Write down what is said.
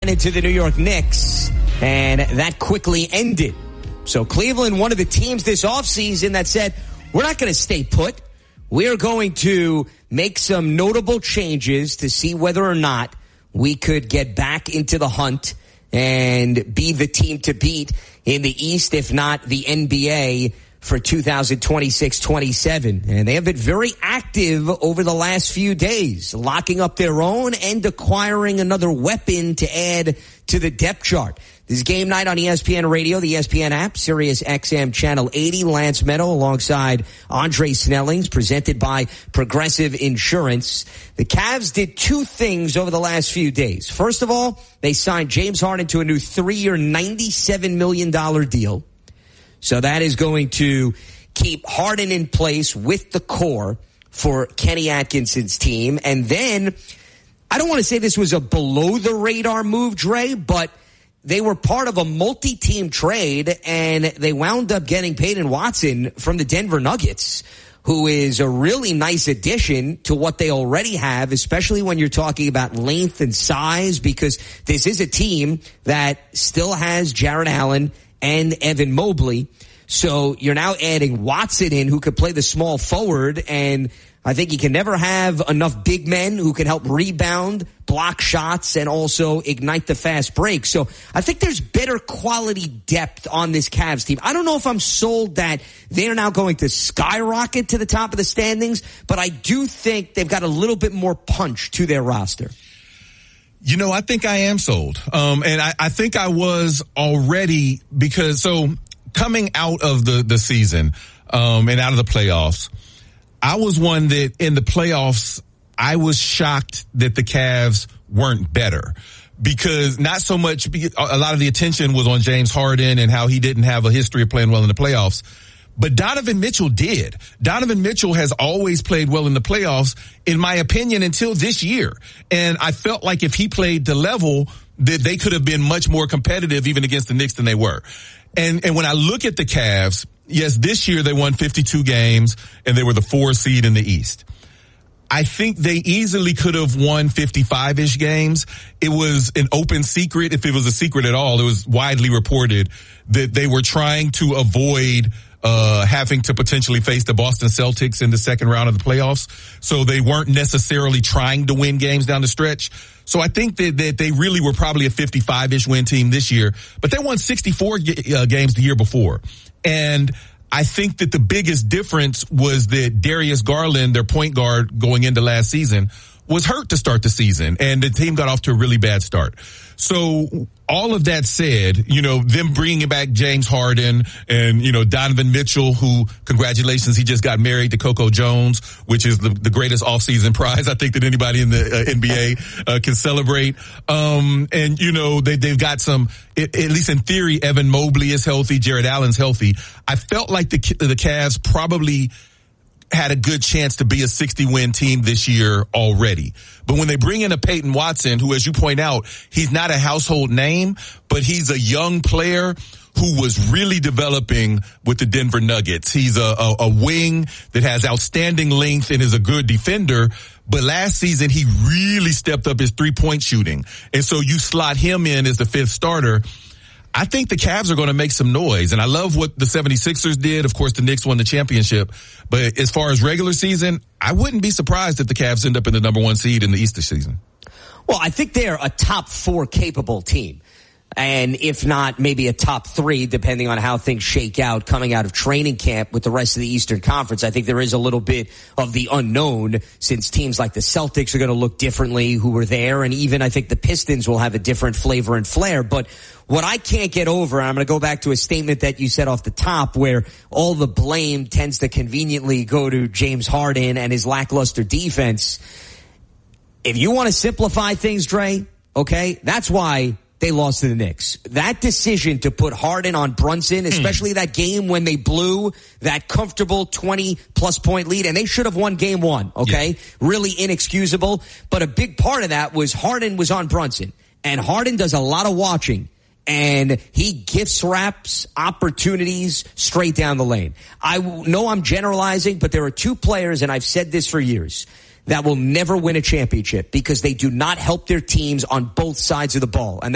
into the New York Knicks, and that quickly ended. So Cleveland, one of the teams this offseason that said, we're not going to stay put. We're going to make some notable changes to see whether or not we could get back into the hunt and be the team to beat in the East, if not the NBA, for 2026-27. And they have been very active over the last few days, locking up their own and acquiring another weapon to add to the depth chart. This is Game Night on ESPN Radio, the ESPN app, Sirius XM Channel 80. Lance Meadow alongside Andre Snellings, presented by Progressive Insurance. The Cavs did two things over the last few days. First of all, they signed James Harden to a new 3-year, $97 million deal. So that is going to keep Harden in place with the core for Kenny Atkinson's team. And then, I don't want to say this was a below-the-radar move, Dre, but they were part of a multi-team trade, and they wound up getting Peyton Watson from the Denver Nuggets, who is a really nice addition to what they already have, especially when you're talking about length and size, because this is a team that still has Jarrett Allen and Evan Mobley. So you're now adding Watson in, who could play the small forward, and I think you can never have enough big men who can help rebound, block shots, and also ignite the fast break. So I think there's better quality depth on this Cavs team. I don't know if I'm sold that they're now going to skyrocket to the top of the standings, but I do think they've got a little bit more punch to their roster. You know, I think I am sold. And I think I was already, because so coming out of the season, and out of the playoffs, I was one that in the playoffs, I was shocked that the Cavs weren't better, because not so much, a lot of the attention was on James Harden and how he didn't have a history of playing well in the playoffs. But Donovan Mitchell did. Donovan Mitchell has always played well in the playoffs, in my opinion, until this year. And I felt like if he played the level, that they could have been much more competitive even against the Knicks than they were. And when I look at the Cavs, yes, this year they won 52 games and they were the 4 seed in the East. I think they easily could have won 55-ish games. It was an open secret. If it was a secret at all, it was widely reported that they were trying to avoid having to potentially face the Boston Celtics in the second round of the playoffs. So they weren't necessarily trying to win games down the stretch. So I think that they really were probably a 55-ish win team this year, but they won 64 games the year before. And I think that the biggest difference was that Darius Garland, their point guard going into last season, was hurt to start the season, and the team got off to a really bad start. So all of that said, you know, them bringing back James Harden and, you know, Donovan Mitchell, who, congratulations, he just got married to Coco Jones, which is the greatest offseason prize I think that anybody in the NBA can celebrate. And, you know, they've got some, at least in theory, Evan Mobley is healthy, Jarrett Allen's healthy. I felt like the Cavs probably had a good chance to be a 60-win team this year already. But when they bring in a Peyton Watson, who, as you point out, he's not a household name, but he's a young player who was really developing with the Denver Nuggets. He's a wing that has outstanding length and is a good defender. But last season, he really stepped up his three-point shooting. And so you slot him in as the fifth starter. I think the Cavs are going to make some noise, and I love what the 76ers did. Of course, the Knicks won the championship. But as far as regular season, I wouldn't be surprised if the Cavs end up in the number 1 seed in the East this season. Well, I think they're a top 4 capable team. And if not, maybe a top 3, depending on how things shake out coming out of training camp with the rest of the Eastern Conference. I think there is a little bit of the unknown, since teams like the Celtics are going to look differently who were there. And even I think the Pistons will have a different flavor and flair. But what I can't get over, and I'm going to go back to a statement that you said off the top, where all the blame tends to conveniently go to James Harden and his lackluster defense. If you want to simplify things, Dre, okay, that's why they lost to the Knicks. That decision to put Harden on Brunson, especially that game when they blew that comfortable 20-plus point lead, and they should have won game 1, okay? Yeah. Really inexcusable. But a big part of that was Harden was on Brunson, and Harden does a lot of watching, and he gift wraps opportunities straight down the lane. I know I'm generalizing, but there are 2 players, and I've said this for years, that will never win a championship because they do not help their teams on both sides of the ball. And